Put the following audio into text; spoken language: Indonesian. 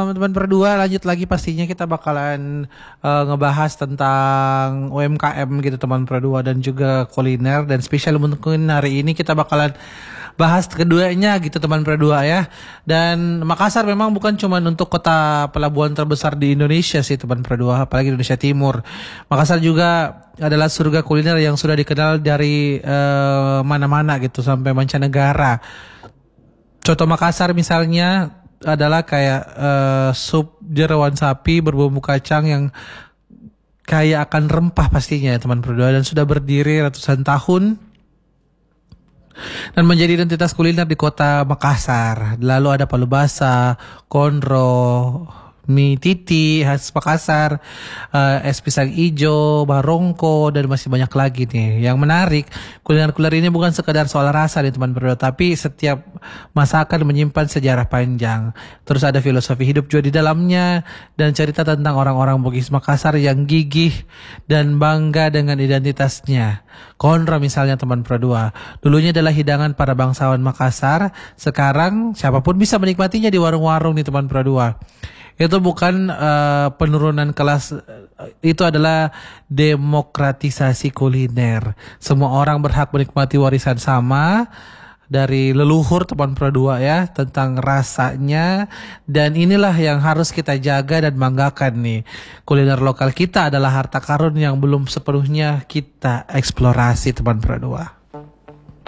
teman berdua lanjut lagi pastinya kita bakalan ngebahas tentang UMKM gitu teman berdua dan juga kuliner dan spesial mungkin hari ini kita bakalan bahas keduanya gitu teman berdua ya. Dan Makassar memang bukan cuma untuk kota pelabuhan terbesar di Indonesia sih teman berdua, apalagi Indonesia Timur. Makassar juga adalah surga kuliner yang sudah dikenal dari mana-mana gitu sampai mancanegara. Contoh Makassar misalnya adalah kayak sup jerawan sapi berbumbu kacang yang kaya akan rempah pastinya ya teman berdua, dan sudah berdiri ratusan tahun dan menjadi identitas kuliner di kota Makassar. Lalu ada palu basah, konro, mie titi khas Makassar, es pisang ijo, barongko, dan masih banyak lagi nih. Yang menarik, kuliner-kuliner ini bukan sekadar soal rasa nih teman berdua, tapi setiap masakan menyimpan sejarah panjang. Terus ada filosofi hidup juga di dalamnya dan cerita tentang orang-orang Bugis Makassar yang gigih dan bangga dengan identitasnya. Konro misalnya teman berdua, dulunya adalah hidangan para bangsawan Makassar, sekarang siapapun bisa menikmatinya di warung-warung nih teman berdua. Itu bukan penurunan kelas, itu adalah demokratisasi kuliner. Semua orang berhak menikmati warisan sama dari leluhur teman berdua ya, tentang rasanya, dan inilah yang harus kita jaga dan banggakan nih. Kuliner lokal kita adalah harta karun yang belum sepenuhnya kita eksplorasi teman berdua.